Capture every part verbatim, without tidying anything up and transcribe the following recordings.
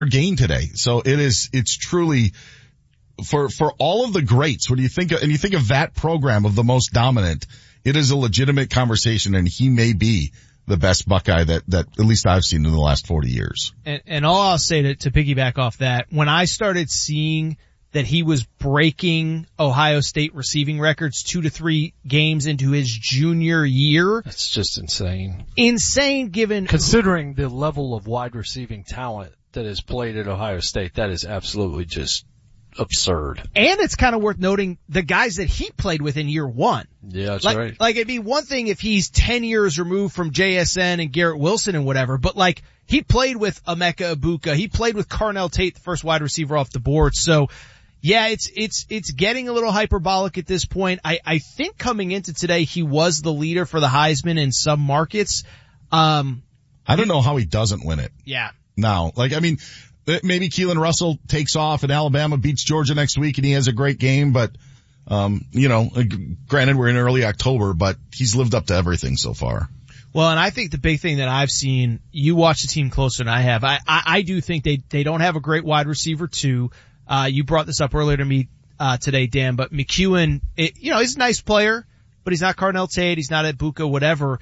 gain today. So it is, it's truly for, for all of the greats. When you think of, and you think of that program of the most dominant, it is a legitimate conversation, and he may be the best Buckeye that, that at least I've seen in the last forty years. And, and all I'll say to, to piggyback off that, when I started seeing that he was breaking Ohio State receiving records two to three games into his junior year. That's just insane. Insane given... Considering the level of wide receiving talent that is played at Ohio State, that is absolutely just absurd. And it's kind of worth noting the guys that he played with in year one. Yeah, that's like, right. Like, it'd be one thing if he's ten years removed from J S N and Garrett Wilson and whatever, but like, he played with Emeka Ibuka. He played with Carnell Tate, the first wide receiver off the board. So, yeah, it's, it's, it's getting a little hyperbolic at this point. I, I think coming into today, he was the leader for the Heisman in some markets. Um, I don't know how he doesn't win it. Yeah. Now, like, I mean, maybe Keelan Russell takes off and Alabama beats Georgia next week and he has a great game, but, um, you know, granted we're in early October, but he's lived up to everything so far. Well, and I think the big thing that I've seen, you watch the team closer than I have. I, I, I do think they, they don't have a great wide receiver too. Uh, you brought this up earlier to me, uh, today, Dan, but McEwen, it, you know, he's a nice player, but he's not Carnell Tate. He's not Ibuka, whatever.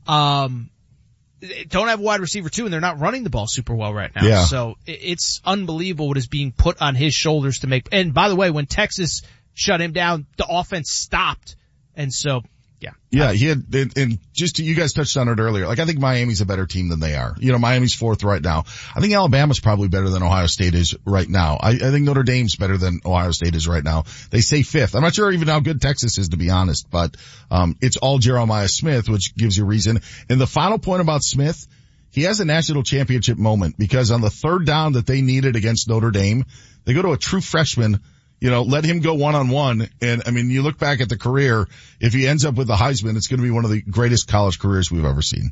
Um, don't have a wide receiver too, and they're not running the ball super well right now. Yeah. So it's unbelievable what is being put on his shoulders to make. And by the way, when Texas shut him down, the offense stopped. And so, yeah. Yeah, he had, and just, you guys touched on it earlier. Like, I think Miami's a better team than they are. You know, Miami's fourth right now. I think Alabama's probably better than Ohio State is right now. I, I think Notre Dame's better than Ohio State is right now. They say fifth. I'm not sure even how good Texas is, to be honest, but, um, it's all Jeremiah Smith, which gives you reason. And the final point about Smith, he has a national championship moment because on the third down that they needed against Notre Dame, they go to a true freshman. You know, let him go one-on-one. And, I mean, you look back at the career, if he ends up with the Heisman, it's going to be one of the greatest college careers we've ever seen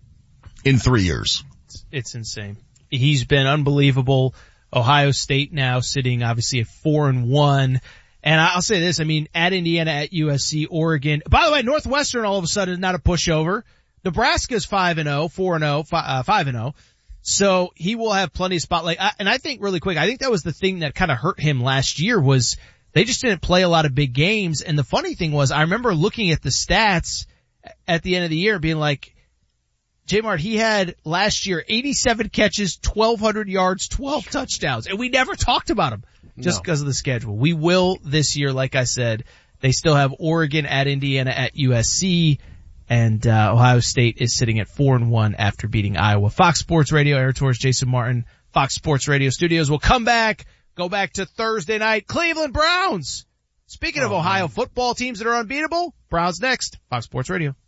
in three years. It's insane. He's been unbelievable. Ohio State now sitting obviously at four and one. And I'll say this, I mean, at Indiana, at U S C, Oregon. By the way, Northwestern all of a sudden is not a pushover. Nebraska's five and oh, four and oh, five and oh. So he will have plenty of spotlight. And I think really quick, I think that was the thing that kind of hurt him last year was they just didn't play a lot of big games. And the funny thing was I remember looking at the stats at the end of the year being like, J-Mart, he had last year eighty-seven catches, twelve hundred yards, twelve touchdowns. And we never talked about him just because no. of the schedule. We will this year, like I said. They still have Oregon at Indiana at U S C. And, uh, Ohio State is sitting at four and one after beating Iowa. Fox Sports Radio, Aaron Torres, Jason Martin, Fox Sports Radio Studios. We'll come back, go back to Thursday night, Cleveland Browns. Speaking oh, of Ohio man. football teams that are unbeatable, Browns next, Fox Sports Radio.